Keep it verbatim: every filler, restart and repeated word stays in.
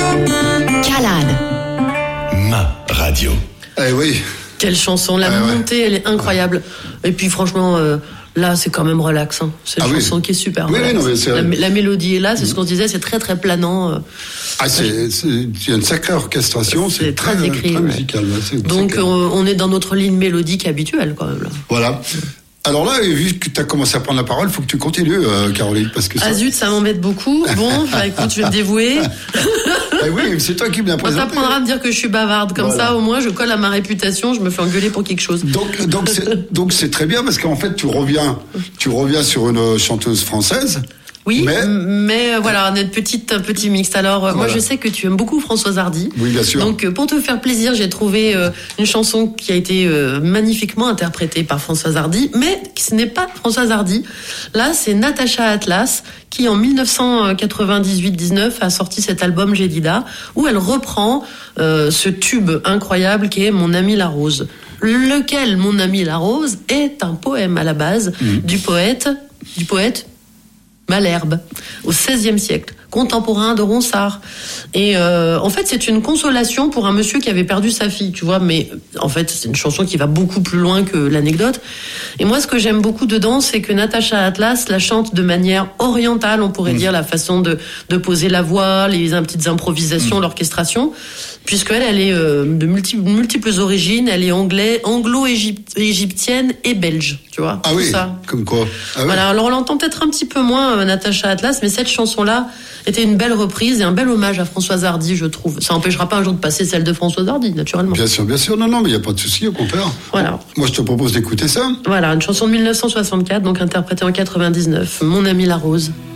Calade. Ma radio. Eh oui. Quelle chanson, la ouais, montée, ouais. elle est incroyable. Et puis franchement, euh, là, c'est quand même relax. Hein. C'est une ah chanson oui. qui est super oui, relax. oui, non, mais c'est... La, la mélodie est là, c'est ce qu'on se disait, c'est très très planant. Euh. Ah, c'est, c'est, il y a une sacrée orchestration, c'est, c'est très, très, écrit, très ouais. musical. C'est, Donc c'est euh, on est dans notre ligne mélodique habituelle quand même. Là. Voilà. Alors là, vu que tu as commencé à prendre la parole, il faut que tu continues, euh, Caroline. Parce que ça... Ah zut, ça m'embête beaucoup. Bon, bah écoute, je vais me dévouer. Eh oui, c'est toi qui me l'as présenté. On t'apprendra à me dire que je suis bavarde. Comme voilà. Ça, au moins, je colle à ma réputation, je me fais engueuler pour quelque chose. Donc, donc, c'est, donc c'est très bien parce qu'en fait, tu reviens, tu reviens sur une chanteuse française. Oui, mais, mais voilà, on est petite, un petit mixte. Alors, voilà. Moi, je sais que tu aimes beaucoup Françoise Hardy. Oui, bien sûr. Donc, pour te faire plaisir, j'ai trouvé euh, une chanson qui a été euh, magnifiquement interprétée par Françoise Hardy, mais ce n'est pas Françoise Hardy. Là, c'est Natacha Atlas, qui en dix-neuf cent quatre-vingt-dix-huit dix-neuf a sorti cet album Jélida, où elle reprend euh, ce tube incroyable qui est Mon ami la rose. Lequel, Mon ami la rose, est un poème à la base mmh. du poète, du poète Malherbe, au seizième siècle, contemporain de Ronsard. Et euh, en fait, c'est une consolation pour un monsieur qui avait perdu sa fille, tu vois, mais en fait, c'est une chanson qui va beaucoup plus loin que l'anecdote. Et moi, ce que j'aime beaucoup dedans, c'est que Natacha Atlas la chante de manière orientale, on pourrait mmh. dire, la façon de, de poser la voix, les petites improvisations, mmh. l'orchestration, puisqu'elle, elle est euh, de multiples, multiples origines, elle est anglais, anglo-égyptienne et belge, tu vois. Ah oui, ça. Comme quoi. Ah oui. Voilà, alors on l'entend peut-être un petit peu moins, euh, Natacha Atlas, mais cette chanson-là était une belle reprise et un bel hommage à Françoise Hardy, je trouve. Ça n'empêchera pas un jour de passer celle de Françoise Hardy, naturellement. Bien sûr, bien sûr. Non, non, mais il n'y a pas de souci, au contraire. Voilà. Moi, je te propose d'écouter ça. Voilà, une chanson de dix-neuf cent soixante-quatre, donc interprétée en quatre-vingt-dix-neuf. Mon ami la rose.